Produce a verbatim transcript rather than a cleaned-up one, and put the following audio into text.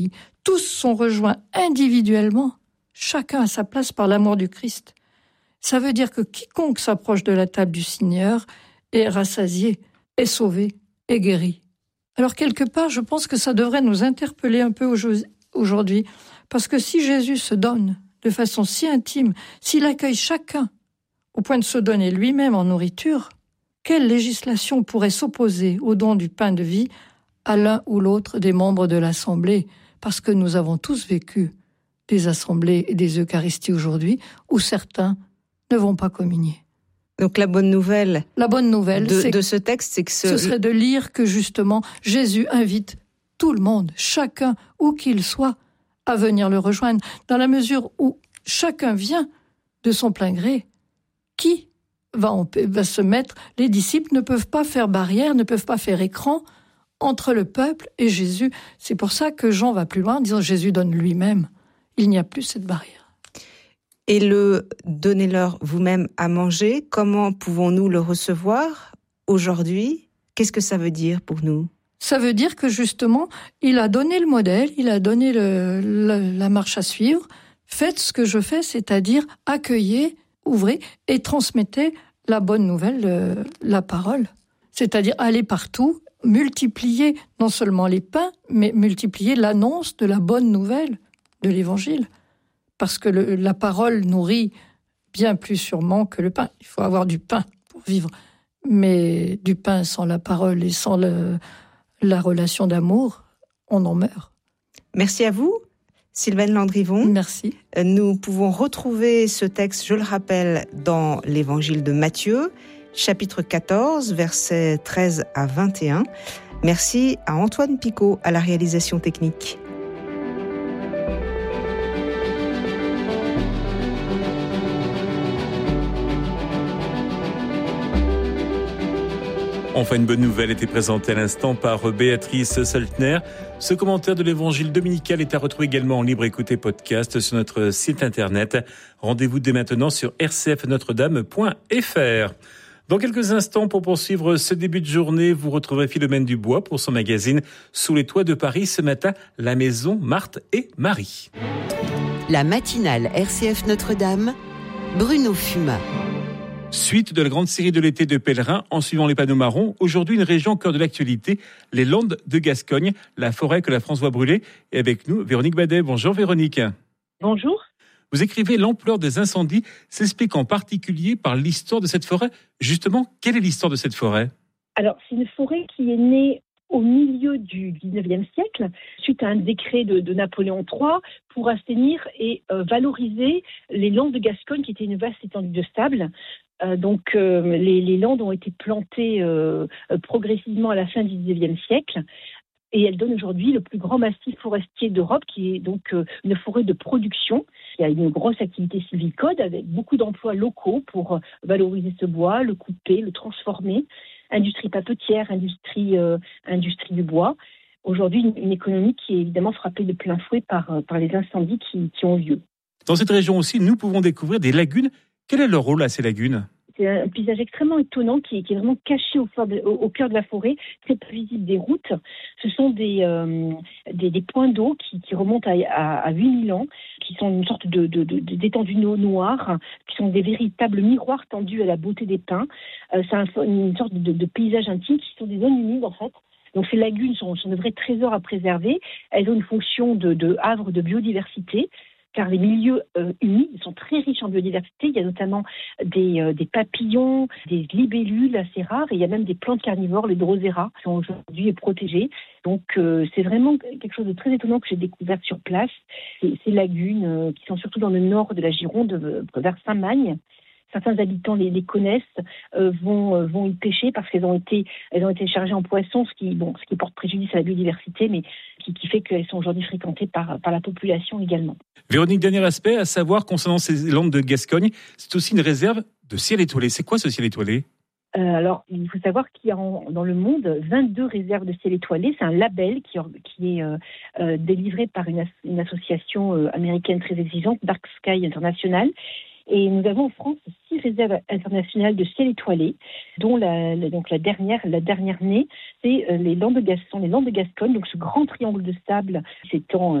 Tous sont rejoints individuellement, chacun à sa place par l'amour du Christ. Ça veut dire que quiconque s'approche de la table du Seigneur est rassasié, est sauvé, est guéri. Alors quelque part, je pense que ça devrait nous interpeller un peu aujourd'hui, parce que si Jésus se donne de façon si intime, s'il accueille chacun au point de se donner lui-même en nourriture, quelle législation pourrait s'opposer au don du pain de vie à l'un ou l'autre des membres de l'Assemblée? Parce que nous avons tous vécu des assemblées et des Eucharisties aujourd'hui où certains ne vont pas communier. Donc la bonne nouvelle, la bonne nouvelle de, c'est de ce texte, c'est que ce... ce serait de lire que justement Jésus invite tout le monde, chacun, où qu'il soit, à venir le rejoindre. Dans la mesure où chacun vient de son plein gré, qui va, en, va se mettre? Les disciples ne peuvent pas faire barrière, ne peuvent pas faire écran entre le peuple et Jésus. C'est pour ça que Jean va plus loin en disant Jésus donne lui-même. Il n'y a plus cette barrière. Et le « donnez-leur vous-même à manger », comment pouvons-nous le recevoir aujourd'hui? Qu'est-ce que ça veut dire pour nous? Ça veut dire que justement, il a donné le modèle, il a donné le, le, la marche à suivre. Faites ce que je fais, c'est-à-dire accueillez, ouvrez et transmettez la bonne nouvelle, euh, la parole. C'est-à-dire allez partout, multiplier non seulement les pains, mais multiplier l'annonce de la bonne nouvelle de l'Évangile. Parce que le, la parole nourrit bien plus sûrement que le pain. Il faut avoir du pain pour vivre. Mais du pain sans la parole et sans le, la relation d'amour, on en meurt. Merci à vous, Sylvaine Landrivon. Merci. Nous pouvons retrouver ce texte, je le rappelle, dans l'Évangile de Matthieu, chapitre quatorze, versets treize à vingt et un. Merci à Antoine Picot à la réalisation technique. Enfin, une bonne nouvelle était présentée à l'instant par Béatrice Saltner. Ce commentaire de l'Évangile dominical est à retrouver également en libre écoute et podcast sur notre site internet. Rendez-vous dès maintenant sur r c f notre dame point f r. Dans quelques instants, pour poursuivre ce début de journée, vous retrouverez Philomène Dubois pour son magazine Sous les toits de Paris. Ce matin, la maison Marthe et Marie. La matinale R C F Notre-Dame, Bruno Fumat. Suite de la grande série de l'été de pèlerins en suivant les panneaux marrons, aujourd'hui une région au cœur de l'actualité, les Landes de Gascogne, la forêt que la France voit brûler. Et avec nous, Véronique Badet. Bonjour Véronique. Bonjour. Vous écrivez l'ampleur des incendies s'explique en particulier par l'histoire de cette forêt. Justement, quelle est l'histoire de cette forêt ? Alors, c'est une forêt qui est née au milieu du dix-neuvième siècle, suite à un décret de, de Napoléon trois, pour assainir et euh, valoriser les Landes de Gascogne, qui étaient une vaste étendue de sable. Euh, donc, euh, les, les landes ont été plantées euh, progressivement à la fin du dix-neuvième siècle. Et elles donnent aujourd'hui le plus grand massif forestier d'Europe, qui est donc euh, une forêt de production. Il y a une grosse activité sylvicole avec beaucoup d'emplois locaux pour euh, valoriser ce bois, le couper, le transformer. Industrie papetière, industrie, euh, industrie du bois. Aujourd'hui, une, une économie qui est évidemment frappée de plein fouet par, par les incendies qui, qui ont lieu. Dans cette région aussi, nous pouvons découvrir des lagunes. Quel est leur rôle à ces lagunes ? C'est un paysage extrêmement étonnant qui est, qui est vraiment caché au, de, au, au cœur de la forêt, très peu visible des routes. Ce sont des, euh, des, des points d'eau qui, qui remontent à, à, à huit mille ans, qui sont une sorte de, de, de, d'étendues d'eau noires, qui sont des véritables miroirs tendus à la beauté des pins. Euh, c'est un, une sorte de, de paysage intime qui sont des zones humides en fait. Donc ces lagunes sont, sont de vrais trésors à préserver. Elles ont une fonction de, de havre de biodiversité, car les milieux euh, humides sont très riches en biodiversité. Il y a notamment des, euh, des papillons, des libellules assez rares, et il y a même des plantes carnivores, les drosera, qui sont aujourd'hui protégées. Donc euh, c'est vraiment quelque chose de très étonnant que j'ai découvert sur place. Ces, ces lagunes euh, qui sont surtout dans le nord de la Gironde, euh, vers Saint-Magne. Certains habitants les, les connaissent, euh, vont, euh, vont y pêcher parce qu'elles ont été, elles ont été chargées en poissons, ce qui, bon, ce qui porte préjudice à la biodiversité, mais qui, qui fait qu'elles sont aujourd'hui fréquentées par, par la population également. Véronique, dernier aspect à savoir concernant ces Landes de Gascogne, c'est aussi une réserve de ciel étoilé. C'est quoi ce ciel étoilé ? Euh, alors, il faut savoir qu'il y a en, dans le monde vingt-deux réserves de ciel étoilé. C'est un label qui, qui est euh, euh, délivré par une, as, une association euh, américaine très exigeante, Dark Sky International. Et nous avons en France six réserves internationales de ciel étoilé, dont la, la, donc la dernière, la dernière née, c'est les Landes de Gaston, les Landes de Gascogne, donc ce grand triangle de sable s'étend